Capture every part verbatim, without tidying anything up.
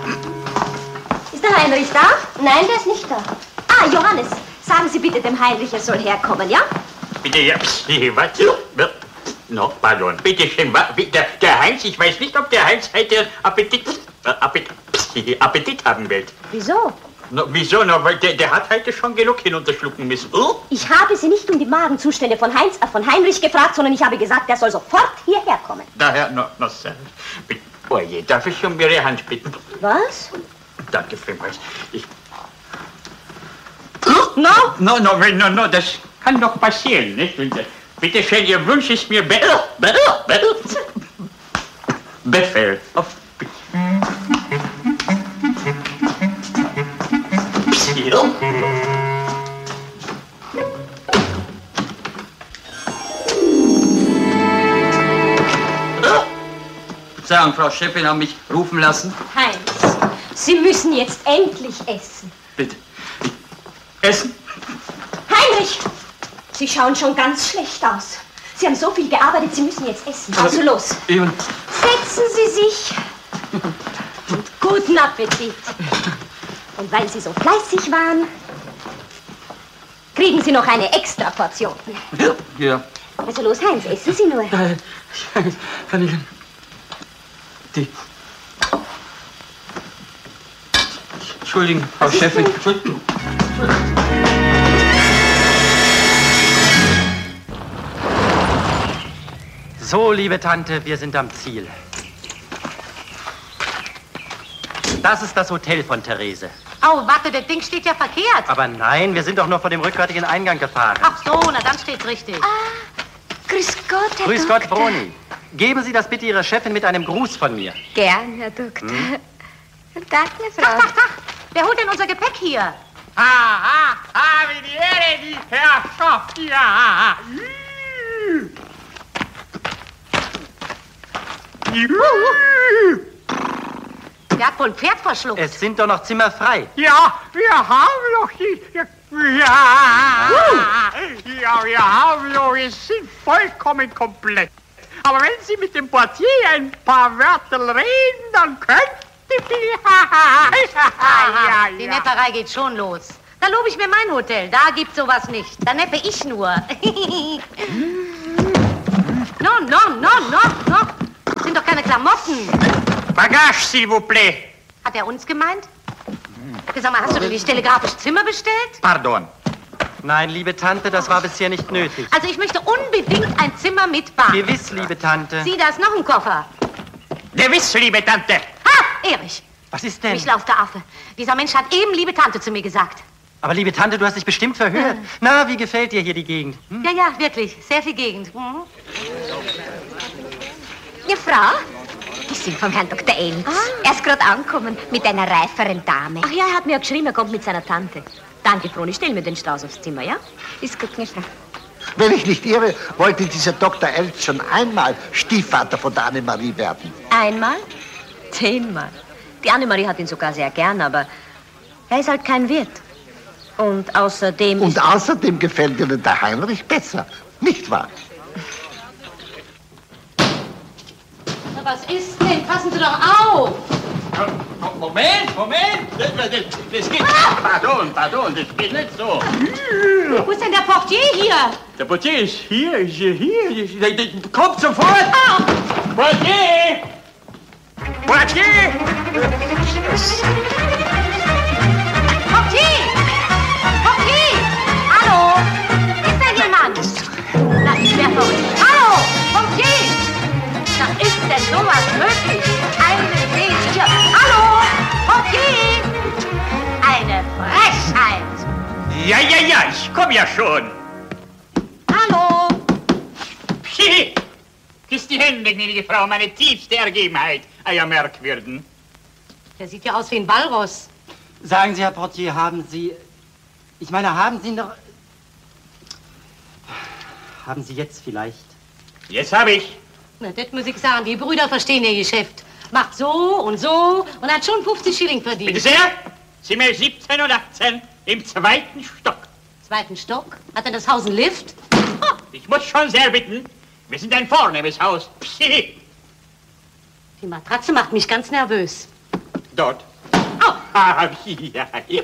Ist der Heinrich da? Nein, der ist nicht da. Ah, Johannes, sagen Sie bitte dem Heinrich, er soll herkommen, ja? Bitte, ja, was? No, pardon. Bitte schön, der, der Heinz, ich weiß nicht, ob der Heinz heute Appetit, äh, Appetit, Appetit haben wird. Wieso? No, wieso? No, weil der, der hat heute schon genug hinunterschlucken müssen. Oh? Ich habe Sie nicht um die Magenzustände von Heinz, äh, von Heinrich gefragt, sondern ich habe gesagt, er soll sofort hierher kommen. Daher, no, no, Sir. Bitte, oh je, darf ich um Ihre Hand bitten? Was? Danke vielmals. Ich... No? No, no, no, no, das kann doch passieren, nicht? Bitte schön, Ihr Wunsch ist mir be... be... be... Befehl. Auf... Sagen, Frau Chefin haben mich rufen lassen. Heinz, Sie müssen jetzt endlich essen. Bitte. Essen? Heinrich! Sie schauen schon ganz schlecht aus. Sie haben so viel gearbeitet, Sie müssen jetzt essen. Also los. Eben. Setzen Sie sich. Und guten Appetit. Und weil Sie so fleißig waren, kriegen Sie noch eine extra Portion. Ja. Also los, Heinz, essen Sie nur. Kann ich... Die... Entschuldigen, Frau Chefin. Entschuldigung. So, liebe Tante, wir sind am Ziel. Das ist das Hotel von Therese. Oh, warte, das Ding steht ja verkehrt. Aber nein, wir sind doch nur vor dem rückwärtigen Eingang gefahren. Ach so, na dann steht's richtig. Ah, grüß Gott, Herr Grüß Doktor. Gott, Broni. Geben Sie das bitte Ihrer Chefin mit einem Gruß von mir. Gern, Herr Doktor. Hm? Danke, Frau. Tach, tach, tach. Wer holt denn unser Gepäck hier? Ha, ha, ha, wie die Ehre, die Herrschaft, ja. Der hat wohl ein Pferd verschluckt. Es sind doch noch Zimmer frei. Ja, wir haben doch die... Ja, ja, wir haben doch, wir sind vollkommen komplett. Aber wenn Sie mit dem Portier ein paar Wörter reden, dann könnte vielleicht... Ah, ja, die Nepperei geht schon los. Da lobe ich mir mein Hotel. Da gibt's sowas nicht. Da neppe ich nur. No, no, no, no, no. Das sind doch keine Klamotten. Bagage, s'il vous plaît. Hat er uns gemeint? Sag mal, hast du dir die telegrafische Zimmer bestellt? Pardon. Nein, liebe Tante, das war bisher nicht nötig. Also ich möchte unbedingt ein Zimmer mit Bar. Gewiss, liebe Tante. Sieh, da ist noch ein Koffer. Gewiss, liebe Tante. Ha, Erich. Was ist denn? Mich lauft der Affe. Dieser Mensch hat eben liebe Tante zu mir gesagt. Aber liebe Tante, du hast dich bestimmt verhört. Hm. Na, wie gefällt dir hier die Gegend? Hm? Ja, ja, wirklich. Sehr viel Gegend. Mhm. Ja, Frau? Die sind vom Herrn Doktor Enz. Ah. Er ist gerade angekommen mit einer reiferen Dame. Ach ja, er hat mir ja geschrieben, er kommt mit seiner Tante. Danke, Froni, stell mir den Strauß aufs Zimmer, ja? Ist gut, nicht, Frau. Wenn ich nicht irre, wollte dieser Doktor Elz schon einmal Stiefvater von der Annemarie werden. Einmal? Zehnmal. Die Annemarie hat ihn sogar sehr gern, aber er ist halt kein Wirt. Und außerdem... Und außerdem gefällt Ihnen der Heinrich besser, nicht wahr? Na, was ist denn? Passen Sie doch auf! Moment, Moment. Das, das, das geht... Ah! Pardon, pardon, das geht nicht so. Wo ist denn der Portier hier? Der Portier ist hier, ist hier. Der, der, kommt sofort! Ah! Portier! Portier! Portier! Portier! Hallo? Ist da jemand? Na, ich wär verrückt. Hallo! Portier! Na, ist denn sowas möglich? Einen sehe ich hier. Hallo! Portier! Eine Frechheit! Ja, ja, ja, ich komm ja schon. Hallo! Phi! Küss die Hände, gnädige Frau, meine tiefste Ergebenheit, euer Merkwürden. Der sieht ja aus wie ein Walross. Sagen Sie, Herr Portier, haben Sie... Ich meine, haben Sie noch... Haben Sie jetzt vielleicht... Jetzt hab ich. Na, das muss ich sagen, die Brüder verstehen ihr Geschäft. Macht so und so und hat schon fünfzig Schilling verdient. Bitte sehr, Zimmer siebzehn und achtzehn im zweiten Stock. Zweiten Stock? Hat denn das Haus einen Lift? Oh, ich muss schon sehr bitten. Wir sind ein vornehmes Haus. Pschi. Die Matratze macht mich ganz nervös. Dort. Oh. Ah, ja, ja.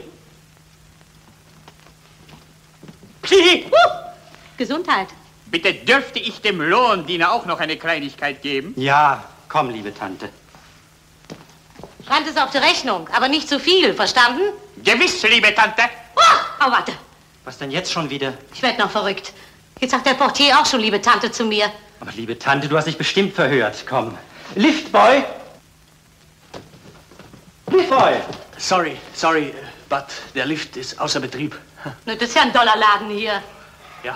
Pschi. Uh. Gesundheit. Bitte dürfte ich dem Lohndiener auch noch eine Kleinigkeit geben? Ja, komm, liebe Tante. Schreibt es auf die Rechnung, aber nicht zu viel, verstanden? Gewiss, liebe Tante. Oh, oh, warte. Was denn jetzt schon wieder? Ich werd noch verrückt. Jetzt sagt der Portier auch schon, liebe Tante, zu mir. Aber liebe Tante, du hast dich bestimmt verhört. Komm. Liftboy! Liftboy! Sorry, sorry, but der Lift ist außer Betrieb. Das ist ja ein Dollarladen hier. Ja.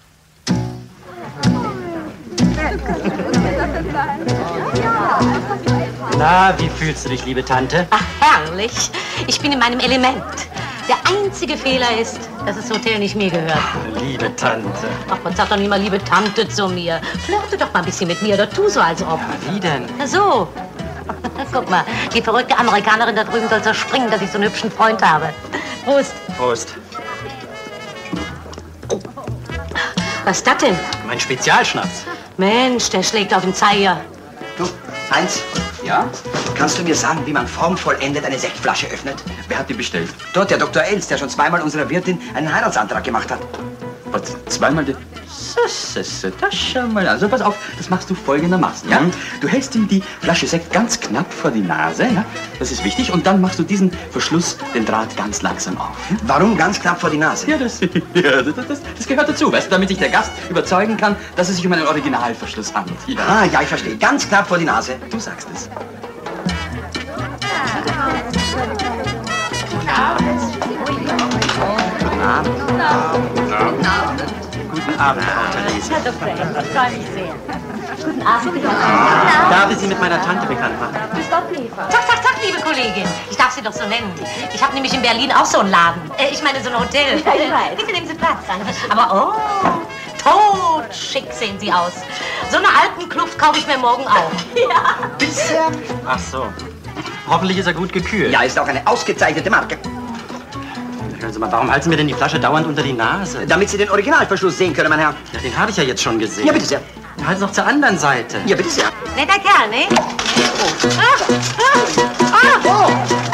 Na, wie fühlst du dich, liebe Tante? Ach, herrlich. Ich bin in meinem Element. Der einzige Fehler ist, dass das Hotel nicht mir gehört. Liebe Tante. Ach, man sagt doch nicht mal liebe Tante zu mir. Flirte doch mal ein bisschen mit mir oder tu so, als ob. Ja, wie denn? Na so. Guck mal, die verrückte Amerikanerin da drüben soll zerspringen, dass ich so einen hübschen Freund habe. Prost. Prost. Was ist das denn? Mein Spezialschnaps. Mensch, der schlägt auf den Zeiger. Du, Heinz, Ja? kannst du mir sagen, wie man formvollendet eine Sektflasche öffnet? Wer hat die bestellt? Dort, der Doktor Els, der schon zweimal unserer Wirtin einen Heiratsantrag gemacht hat. Was? Zweimal die... Das, das schau mal. Also pass auf, das machst du folgendermaßen, ja? Du hältst ihm die Flasche Sekt ganz knapp vor die Nase, ja? Das ist wichtig. Und dann machst du diesen Verschluss, den Draht ganz langsam auf. Ja? Warum ganz knapp vor die Nase? Ja, das, ja das, das, das gehört dazu, weißt du, damit sich der Gast überzeugen kann, dass es sich um einen Originalverschluss handelt. Ja. Ah, ja, ich verstehe. Ganz knapp vor die Nase. Du sagst es. Guten Abend, Frau Therese. Herr Doktor Els, ich freue mich sehr. Guten Abend. Darf ich Sie mit meiner Tante bekannt machen? Tag, Tag, Tag, liebe Kollegin. Ich darf Sie doch so nennen. Ich habe nämlich in Berlin auch so einen Laden. Äh, ich meine, so ein Hotel. Ja, ich weiß. Bitte nehmen Sie Platz. Aber oh, totschick sehen Sie aus. So eine Alpenkluft kaufe ich mir morgen auch. Ja. Bisher? Ach so. Hoffentlich ist er gut gekühlt. Ja, ist auch eine ausgezeichnete Marke. Hören Sie mal, warum halten Sie mir denn die Flasche dauernd unter die Nase? Damit Sie den Originalverschluss sehen können, mein Herr. Ja, den habe ich ja jetzt schon gesehen. Ja, bitte sehr. Halten Sie doch zur anderen Seite. Ja, bitte sehr. Netter Kerl, ne? Oh. Ah, ah, ah. Oh!